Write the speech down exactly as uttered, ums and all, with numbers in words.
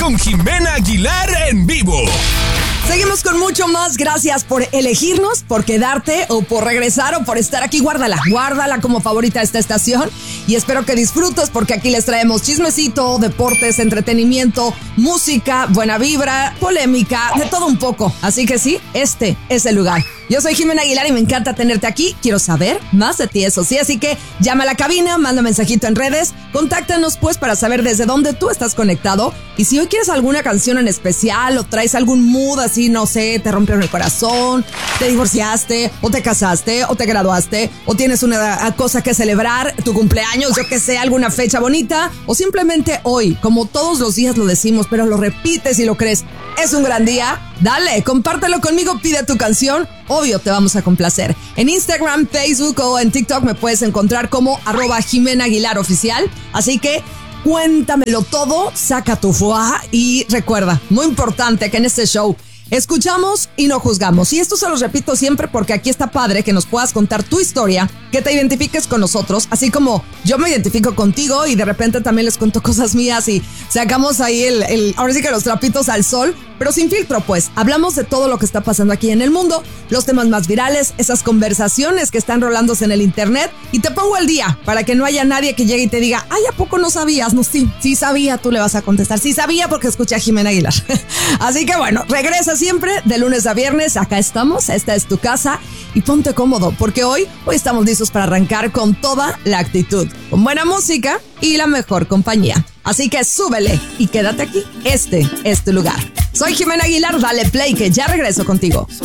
con Jimena Aguilar en vivo. Seguimos con mucho más. Gracias por elegirnos, por quedarte o por regresar o por estar aquí. Guárdala, guárdala como favorita de esta estación. Y espero que disfrutes porque aquí les traemos chismecito, deportes, entretenimiento, música, buena vibra, polémica, de todo un poco. Así que sí, este es el lugar. Yo soy Jimena Aguilar y me encanta tenerte aquí. Quiero saber más de ti, eso sí. Así que llama a la cabina, manda mensajito en redes. Contáctanos pues para saber desde dónde tú estás conectado. Y si hoy quieres alguna canción en especial o traes algún mood así, no sé, te rompieron el corazón, te divorciaste, o te casaste, o te graduaste, o tienes una cosa que celebrar, tu cumpleaños, yo que sé, alguna fecha bonita, o simplemente hoy, como todos los días lo decimos, pero lo repites y lo crees, es un gran día. Dale, compártelo conmigo, pide tu canción. Obvio, te vamos a complacer. En Instagram, Facebook o en TikTok me puedes encontrar como arroba Jimena Aguilar Oficial. Así que cuéntamelo todo, saca tu foie y recuerda, muy importante que en este show escuchamos y no juzgamos. Y esto se los repito siempre porque aquí está padre que nos puedas contar tu historia, que te identifiques con nosotros, así como yo me identifico contigo y de repente también les cuento cosas mías y sacamos ahí el, el ahora sí que los trapitos al sol, pero sin filtro pues. Hablamos de todo lo que está pasando aquí en el mundo, los temas más virales, esas conversaciones que están rolándose en el internet y te pongo al día para que no haya nadie que llegue y te diga, ay, ¿a poco no sabías? No, sí, sí sabía, tú le vas a contestar, sí sabía porque escuché a Jimena Aguilar. Así que bueno, regresa siempre de lunes a viernes, acá estamos, esta es tu casa y ponte cómodo porque hoy, hoy estamos listos para arrancar con toda la actitud, con buena música y la mejor compañía. Así que súbele y quédate aquí, este es tu lugar. Soy Jimena Aguilar, dale play que ya regreso contigo.